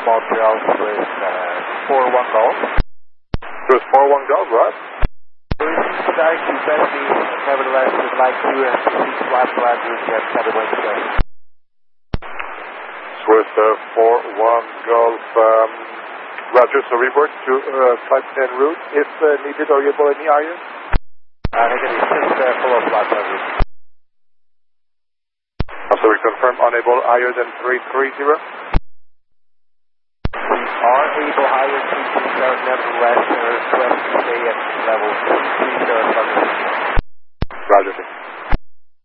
Montreal, Swiss 41 Golf. Swiss 41 Golf, right? Sorry to Bessie, nevertheless would like to proceed flight plan route at 7 Wednesday. Swiss 41 Golf, Roger, so revert to flight plan route if needed or able any higher? Negative, just follow flight plan route. So we confirm unable higher than 330? We are able higher to start, nevertheless request to stay at level 330. Roger.